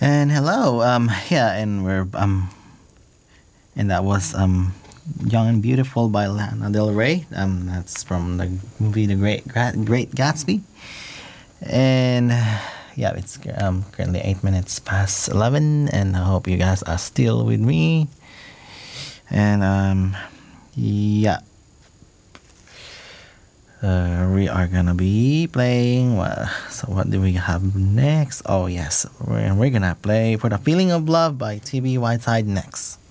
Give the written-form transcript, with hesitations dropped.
And hello, yeah, and that was Young and Beautiful by Lana Del Rey. That's from the movie The Great Gatsby. And yeah, it's currently 8 minutes past 11, and I hope you guys are still with me. And yeah. We are gonna be playing. So what do we have next? Oh yes, we're gonna play "For the Feeling of Love" by TB Whiteside next.